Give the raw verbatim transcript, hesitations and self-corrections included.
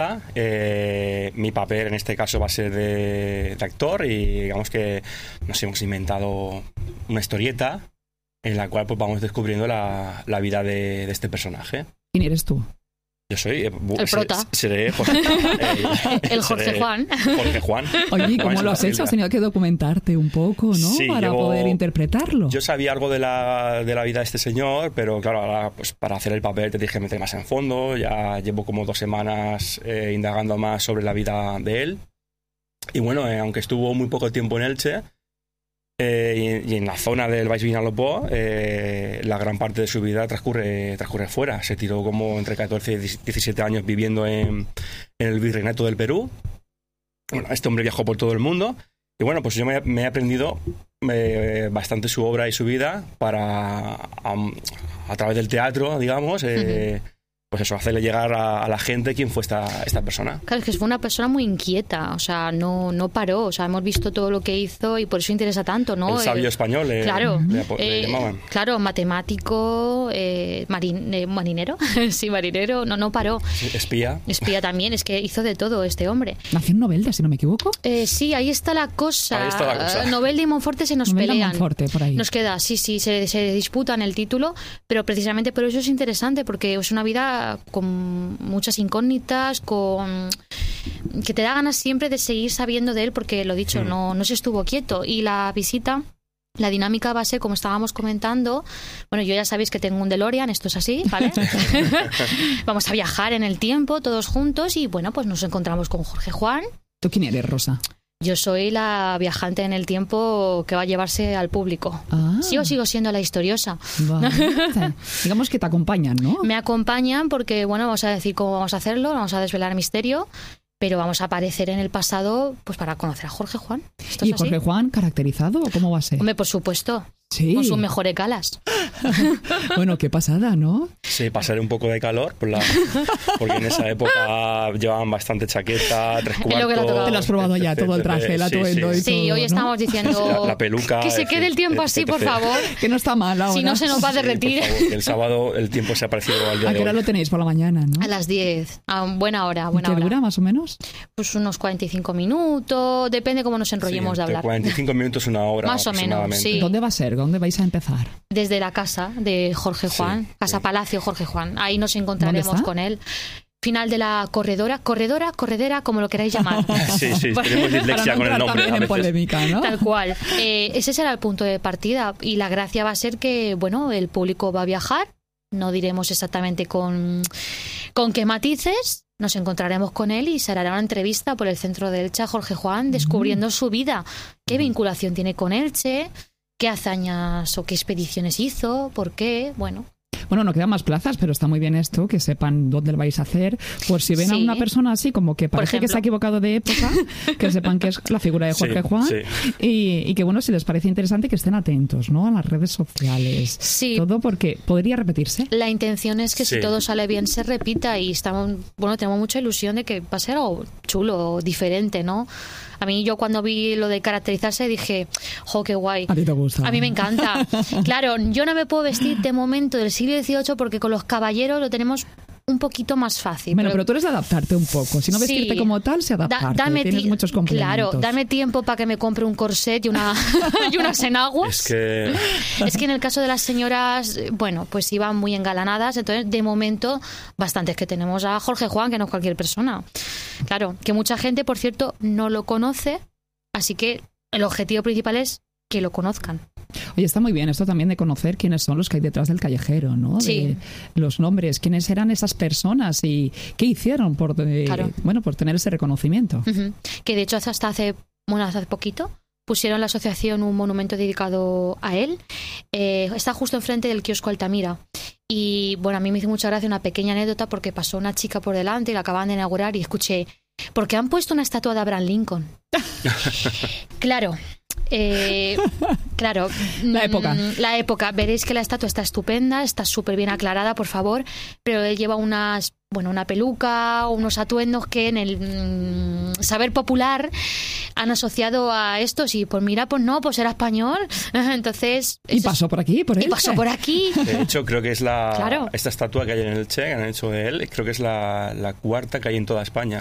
Eh, mi papel en este caso va a ser de, de actor y digamos que nos hemos inventado una historieta en la cual pues vamos descubriendo la, la vida de, de este personaje. ¿Quién eres tú? Yo soy... Eh, el prota. Seré José, eh, el Jorge seré Juan. Jorge Juan. Oye, ¿cómo lo has hecho? Has tenido que documentarte un poco, ¿no? Sí, para llevo, poder interpretarlo. Yo sabía algo de la, de la vida de este señor, pero claro, ahora pues para hacer el papel te dije meter más en fondo. Ya llevo como dos semanas eh, indagando más sobre la vida de él. Y bueno, eh, aunque estuvo muy poco tiempo en Elche, Eh, y, y en la zona del Baix Vinalopó, eh, la gran parte de su vida transcurre, transcurre fuera. Se tiró como entre catorce y diecisiete años viviendo en, en el Virreinato del Perú. Bueno, este hombre viajó por todo el mundo. Y bueno, pues yo me, me he aprendido eh, bastante su obra y su vida para, a, a través del teatro, digamos, eh, uh-huh. pues eso, hacerle llegar a, a la gente quién fue esta, esta persona. Claro, es que fue una persona muy inquieta, o sea, no, no paró, o sea, hemos visto todo lo que hizo y por eso interesa tanto, ¿no? El sabio eh, español, eh, claro, le, le eh, llamaban. Claro, matemático, eh, marin, eh, marinero, sí, marinero, no, no paró. Sí, espía. Espía también, es que hizo de todo este hombre. Nació en Novelda, si no me equivoco. Eh, sí, ahí está la cosa. Ahí está la cosa. Novelda y Monforte se nos Novelda pelean. Monforte, por ahí. Nos queda, sí, sí, se, se disputan el título, pero precisamente por eso es interesante, porque es una vida con muchas incógnitas, con que te da ganas siempre de seguir sabiendo de él, porque lo dicho, mm. no, no se estuvo quieto. Y la visita, la dinámica va a ser, como estábamos comentando, bueno, yo ya sabéis que tengo un DeLorean, esto es así, ¿vale? Vamos a viajar en el tiempo todos juntos y bueno, pues nos encontramos con Jorge Juan. ¿Tú quién eres, Rosa? Yo soy la viajante en el tiempo que va a llevarse al público. Ah. Sigo, sigo siendo la historiosa. Vale. Digamos que te acompañan, ¿no? Me acompañan porque, bueno, vamos a decir cómo vamos a hacerlo, vamos a desvelar misterio, pero vamos a aparecer en el pasado pues para conocer a Jorge Juan. ¿Esto ¿Y es así? Jorge Juan caracterizado o cómo va a ser? Hombre, por supuesto. Sí. Con sus mejores calas. Bueno, qué pasada, ¿no? Sí, pasaré un poco de calor por la, porque en esa época llevaban bastante chaqueta, tres cuartos. Te lo has probado ya, todo el traje, el atuendo sí, y sí. todo. Sí, hoy ¿no? estamos diciendo la, la peluca, que se quede el tiempo así, por favor. Que no está mal ahora. Si no se nos va a derretir. Sí, por favor, el sábado el tiempo se ha parecido al día ¿A de qué hora hoy. lo tenéis? Por la mañana, ¿no? A las diez, a buena hora, buena ¿Qué hora. dura más o menos? Pues unos cuarenta y cinco minutos, depende cómo nos enrollemos sí, de hablar. cuarenta y cinco minutos, una hora. Más o menos, sí. ¿Dónde va a ser? ¿Dónde vais a empezar? Desde la casa de Jorge Juan, sí, Casa sí. Palacio Jorge Juan. Ahí nos encontraremos con él. Final de la corredora, corredora, corredera, como lo queráis llamar. Sí, sí, tenemos dislexia con el nombre. En polémica, ¿no? Tal cual. Eh, ese será el punto de partida y la gracia va a ser que, bueno, el público va a viajar. No diremos exactamente con, con qué matices. Nos encontraremos con él y se hará una entrevista por el centro de Elche a Jorge Juan, descubriendo mm. su vida. ¿Qué vinculación tiene con Elche? ¿Qué hazañas o qué expediciones hizo? ¿Por qué? Bueno. Bueno, no quedan más plazas, pero está muy bien esto, que sepan dónde lo vais a hacer. Por si ven sí. a una persona así, como que parece que se ha equivocado de época, que sepan que es la figura de Jorge sí, Juan. Sí. Y, y que, bueno, si les parece interesante, que estén atentos, ¿no? A las redes sociales. Sí. Todo porque podría repetirse. La intención es que sí. si todo sale bien, se repita y estamos, bueno, tenemos mucha ilusión de que va a ser algo chulo, diferente, ¿no? A mí yo cuando vi lo de caracterizarse dije, jo, qué guay. A ti te gusta. A mí me encanta. Claro, yo no me puedo vestir de momento del siglo dieciocho porque con los caballeros lo tenemos un poquito más fácil. Bueno, pero, pero tú eres de adaptarte un poco. Si no vestirte sí, como tal, se adaptarte. Da, dame Tienes ti- muchos complementos. Claro, dame tiempo para que me compre un corset y, una, y unas enaguas. Es que... es que en el caso de las señoras, bueno, pues iban muy engalanadas. Entonces, de momento, bastantes que tenemos a Jorge Juan, que no es cualquier persona. Claro, que mucha gente, por cierto, no lo conoce. Así que el objetivo principal es que lo conozcan. Oye, está muy bien esto también de conocer quiénes son los que hay detrás del callejero, ¿no? Sí. De los nombres, quiénes eran esas personas y qué hicieron por, eh, claro. bueno, por tener ese reconocimiento. Uh-huh. Que de hecho hasta hace, bueno, hace poquito pusieron la asociación un monumento dedicado a él. Eh, está justo enfrente del kiosco Altamira. Y bueno, a mí me hizo mucha gracia una pequeña anécdota porque pasó una chica por delante y la acaban de inaugurar y escuché, ¿por qué han puesto una estatua de Abraham Lincoln? Claro. Eh, claro, la época. La época. Veréis que la estatua está estupenda, está súper bien aclarada, por favor, pero él lleva unas, bueno, una peluca, unos atuendos que en el mmm, saber popular han asociado a estos y pues mira, pues no, pues era español. Entonces... Y pasó por aquí, por Elche. Y pasó por aquí. De hecho, creo que es la... Claro. Esta estatua que hay en Elche, que han hecho de él, creo que es la, la cuarta que hay en toda España.